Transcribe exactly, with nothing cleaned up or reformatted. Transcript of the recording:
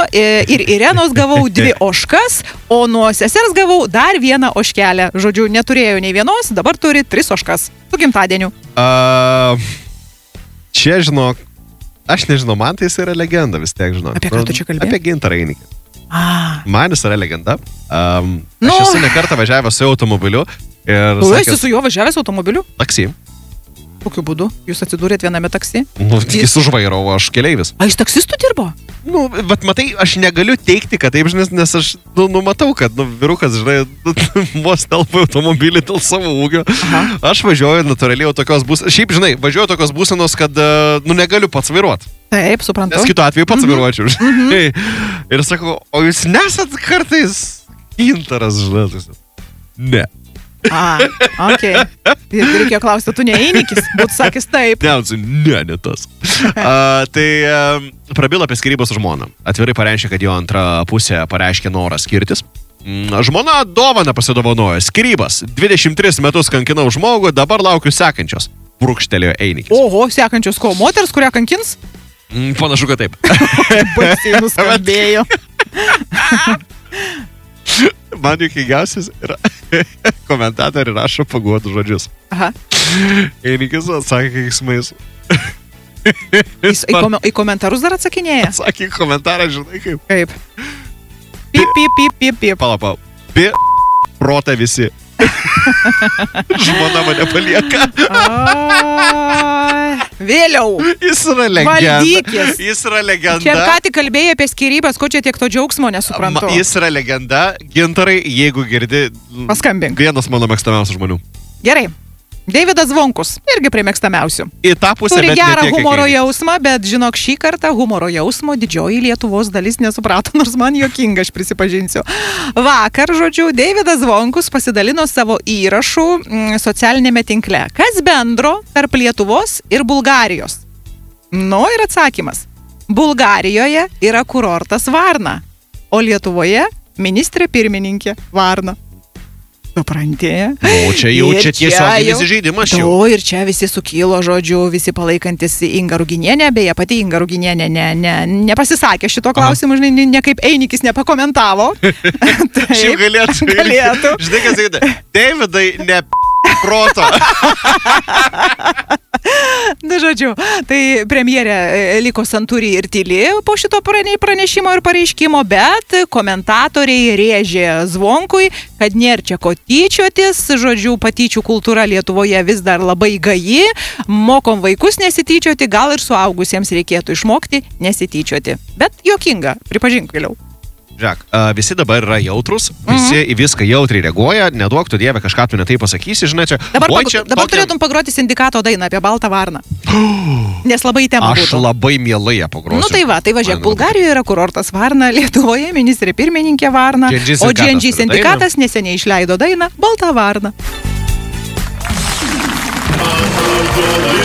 ir Irenos gavau dvi ožkas, o nuo sesers gavau dar vieną ožkelę. Žodžiu, neturėjau nei vienos, dabar turi tris ožkas. Su gimtadieniu. Uh, čia, žinok, aš nežinau, man tai jis yra legenda vis tiek, žinok. Apie ką tu čia kalbėjai? Apie Gintarą Einikį. Ah. Man jis yra legenda. Um, Nu. aš esu ne kartą važiavęs su automobiliu. Ir Tu sakęs, esi su juo važiavęs automobiliu? taksi. Kokiu būdu? Jūs atsidūrėt viename taksi? Nu, jis užvairavo, aš keleivis. A, jis taksistų dirbo? Nu, bet matai, aš negaliu teikti, kad taip, žinai, nes aš, nu, nu matau, kad, nu, vyrukas, žinai, vos telpa automobilį dėl savo ūgio. Aha. Aš važiuoju natūraliai jau tokios būsenos. Šiaip, žinai, važiuoju tokios būsenos, kad, nu, negaliu pats vairuoti. Taip, suprantu. Nes kitu atveju pats Mhm. vairuočiau, žinai. Ir sakau, o jūs nesat kartais Gintaras, žinai. Ne. A, okei. Okay. Reikėjo klausti, tu ne Einikis? Būtų sakęs taip. Ne, ne, ne tas. uh, tai uh, prabilo apie skyrybos su žmona. Atvirai pareiškė, kad jo antra pusė pareiškė norą skirtis. Mm, žmona dovaną pasidovanojo. Skyrybas. dvidešimt tris metus kankinau žmogų, dabar laukiu sekančios. Brūkštelėjo Einikis. Oho, sekančios ko? Moters, kurią kankins? Mm, panašu, kad taip. Baisiai nuskambėjo. Man juokingiausias yra komentatoriai rašo paguodų žodžius. Aha. Einikis atsakė keiksmais. Jis į, kom į komentarus dar atsakinėja? Atsakė komentarą, žinai kaip. Kaip? Pip, pip, pip, pip, pip. Pala, pala. Pi, protą visi. Žmona mane palieka. Ai, vėliau. Jis yra legenda. Valdykis. Jis yra legenda. Čia ką tik kalbėjai apie skyrybas, ko čia tiek to džiaugsmo nesuprantu. Ma, jis yra legenda. Gintarai, jeigu girdi... Paskambink. Vienas mano mėgstamiausių žmonių. Gerai. Deividas Zvonkus, irgi prie mėgstamiausių. Į tą pusę, Turi bet ne gerą tiek, kiek humoro Einikis. jausmą, bet žinok, šį kartą humoro jausmo didžioji Lietuvos dalis nesuprato, nors man juokinga, aš prisipažinsiu. Vakar, žodžiu, Deividas Zvonkus pasidalino savo įrašų mm, socialinėme tinkle. Kas bendro tarp Lietuvos ir Bulgarijos? Nu ir atsakymas. Bulgarijoje yra kurortas Varna, o Lietuvoje ministrė pirmininkė Varna. Suprantė? O čia jau Ir čia čia tiesiog jau- žaidimas jau. O ir čia visi sukilo, žodžiu, visi palaikantis Inga Ruginienė, beje, pati Inga Ruginienė ne, ne, nepasisakė šito klausimu, žinai, ne, ne kaip Einikis nepakomentavo. Taip, Šiaip galėtų. galėtų. Žinai, kas sakyti? Davidai, ne proto. Na, žodžiu, tai premjerė e, liko santūri ir tyli po šito prane- pranešimo ir pareiškimo, bet komentatoriai rėžė Zvonkui, kad nėra čia ko tyčiotis, žodžiu, patyčių kultūra Lietuvoje vis dar labai gaji, mokom vaikus nesityčioti, gal ir suaugusiems reikėtų išmokti nesityčioti. Bet juokinga, pripažink vėliau. Žiūrėk, a, visi dabar yra jautrus, visi į viską jautriai reaguoja, neduok tu Dieve, kažką tu netai pasakysi, žinai, čia. Dabar, Oi, pag čia dabar tokia- turėtum pagroti sindikato dainą apie baltą varną. Nes labai tema Aš būtų. labai mielai ją pagrosiu. Nu tai va, tai važiuok, Man Bulgarijoje yra kurortas Varna, Lietuvoje ministrė pirmininkė Varna, G N G o sindikatas G N G turi sindikatas neseniai išleido dainą Balta Varna. Mano